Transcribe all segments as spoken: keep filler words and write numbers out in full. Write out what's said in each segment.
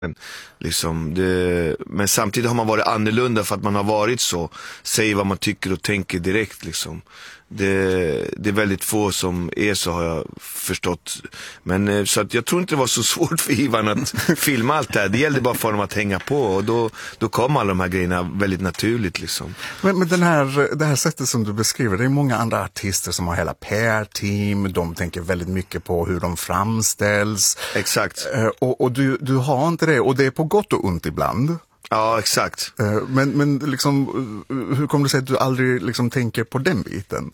Liksom det, men samtidigt har man varit annorlunda för att man har varit så. Säger vad man tycker och tänker direkt liksom. Det, det är väldigt få som är så, har jag förstått. Men så att jag tror inte det var så svårt för Ivan att filma allt det här. Det gällde bara för honom att hänga på. Och då, då kom alla de här grejerna väldigt naturligt liksom. Men, men den här, det här sättet som du beskriver, det är många andra artister som har hela P R-team. De tänker väldigt mycket på hur de framställs. Exakt. Och, och du, du har inte det. Och det är på gott och ont ibland. Ja, exakt. Men, men liksom, hur kommer det sig att du aldrig liksom tänker på den biten?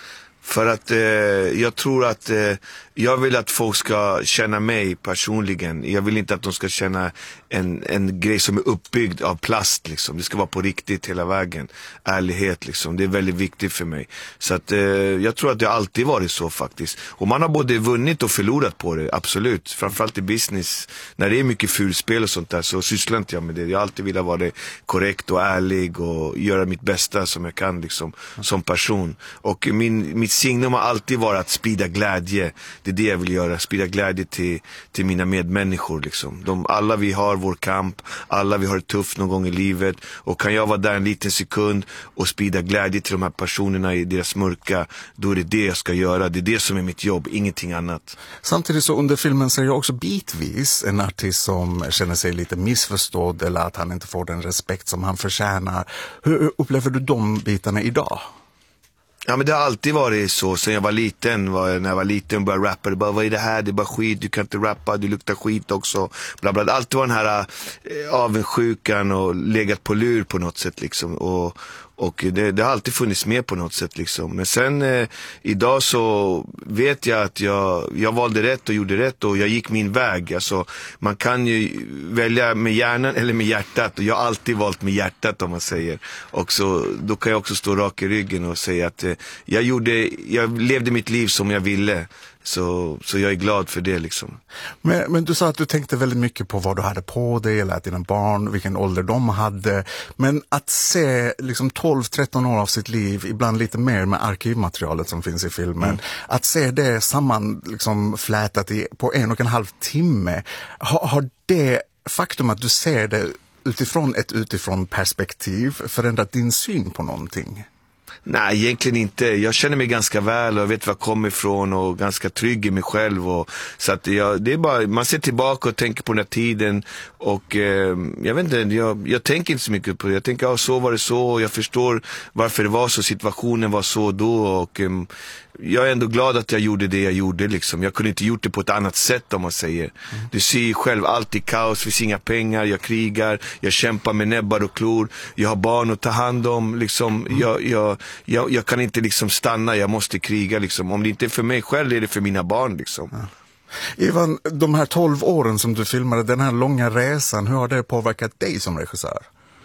För att eh, jag tror att eh, jag vill att folk ska känna mig personligen. Jag vill inte att de ska känna en, en grej som är uppbyggd av plast liksom. Det ska vara på riktigt hela vägen. Ärlighet liksom, det är väldigt viktigt för mig. Så att eh, jag tror att det alltid varit så faktiskt. Och man har både vunnit och förlorat på det, absolut. Framförallt i business. När det är mycket fulspel och sånt där så sysslar inte jag med det. Jag alltid vill vara korrekt och ärlig och göra mitt bästa som jag kan liksom, som person. Och min, mitt signum har alltid varit att sprida glädje. Det är det jag vill göra, sprida glädje till, till mina medmänniskor liksom. De, alla vi har vår kamp, alla vi har det tufft någon gång i livet, och kan jag vara där en liten sekund och sprida glädje till de här personerna i deras mörka, då är det det jag ska göra. Det är det som är mitt jobb, ingenting annat. Samtidigt så under filmen ser jag också bitvis en artist som känner sig lite missförstådd eller att han inte får den respekt som han förtjänar. Hur upplever du de bitarna idag? Ja, men det har alltid varit så sen jag var liten. Var, när jag var liten och började rappa, det bara, vad är det här? Det är bara skit, du kan inte rappa, du luktar skit också. Bla bla. Alltid var den här äh, avundsjukan och legat på lur på något sätt liksom. Och, och det, det har alltid funnits med på något sätt liksom. Men sen eh, idag så vet jag att jag, jag valde rätt och gjorde rätt och jag gick min väg. Alltså, man kan ju välja med hjärnan eller med hjärtat, och jag har alltid valt med hjärtat om man säger. Och så, då kan jag också stå rak i ryggen och säga att eh, jag, gjorde, jag levde mitt liv som jag ville. Så, så jag är glad för det liksom. Men, men du sa att du tänkte väldigt mycket på vad du hade på dig eller att dina barn, vilken ålder de hade. Men att se liksom tolv tretton år av sitt liv, ibland lite mer med arkivmaterialet som finns i filmen. Mm. Att se det samman liksom flätat i, på en och en halv timme. Har, har det faktum att du ser det utifrån ett utifrån perspektiv förändrat din syn på någonting? Nej, egentligen inte. Jag känner mig ganska väl och jag vet var jag kommer ifrån och ganska trygg i mig själv. Och, så att jag, det är bara, man ser tillbaka och tänker på den här tiden och eh, jag vet inte, jag, jag tänker inte så mycket på det. Jag tänker, ja, så var det så och jag förstår varför det var så, situationen var så då och eh, jag är ändå glad att jag gjorde det jag gjorde liksom. Jag kunde inte gjort det på ett annat sätt om man säger. Mm. Du ser själv, allt i kaos, finns inga pengar, jag krigar, jag kämpar med näbbar och klor, jag har barn att ta hand om liksom. Mm. jag, jag, jag, jag kan inte liksom stanna, jag måste kriga liksom. Om det inte är för mig själv är det för mina barn liksom. Ja. Ivan, de här tolv åren som du filmade, den här långa resan, hur har det påverkat dig som regissör?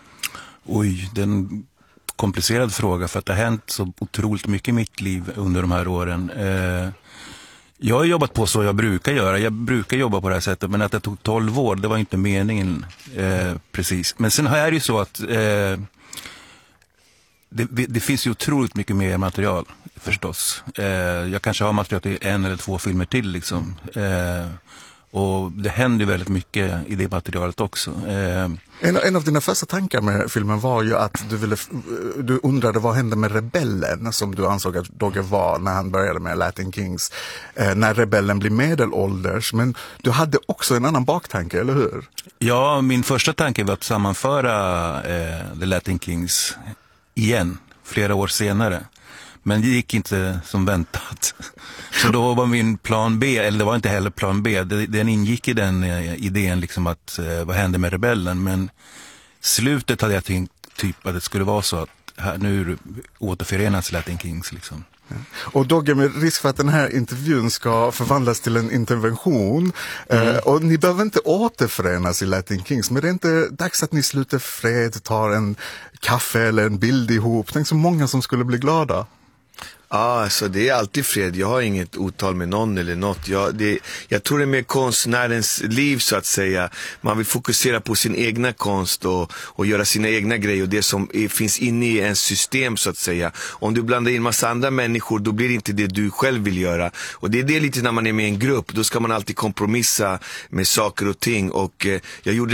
Oj, den komplicerad fråga för att det har hänt så otroligt mycket i mitt liv under de här åren. Eh, jag har jobbat på så jag brukar göra. Jag brukar jobba på det här sättet, men att det tog tolv år, det var inte meningen eh, precis. Men sen är det ju så att eh, det, det finns ju otroligt mycket mer material förstås. Eh, jag kanske har material till en eller två filmer till liksom. Eh, och det händer väldigt mycket i det materialet också. Eh, En, en av dina första tankar med filmen var ju att du, ville, du undrade vad hände med Rebellen som du ansåg att Dogge var när han började med Latin Kings. Eh, när Rebellen blir medelålders. Men du hade också en annan baktanke, eller hur? Ja, min första tanke var att sammanföra eh, The Latin Kings igen, flera år senare. Men det gick inte som väntat. Så då var min plan B, eller det var inte heller plan B, den ingick i den idén liksom att eh, vad hände med Rebellen. Men slutet hade jag tänkt typ att det skulle vara så att här, nu återförenas Latin Kings liksom. Ja. Och Dogge, med risk för att den här intervjun ska förvandlas till en intervention mm. eh, och ni behöver inte återförenas i Latin Kings, men det är inte dags att ni sluter fred, tar en kaffe eller en bild ihop. Tänk så många som skulle bli glada. Ja, alltså det är alltid fred. Jag har inget otal med någon eller något. Jag, det, jag tror det är mer konstnärens liv så att säga. Man vill fokusera på sin egna konst och, och göra sina egna grejer och det som är, finns inne i en system så att säga. Om du blandar in massa andra människor, då blir det inte det du själv vill göra. Och det är det lite när man är med i en grupp. Då ska man alltid kompromissa med saker och ting. Och eh, jag gjorde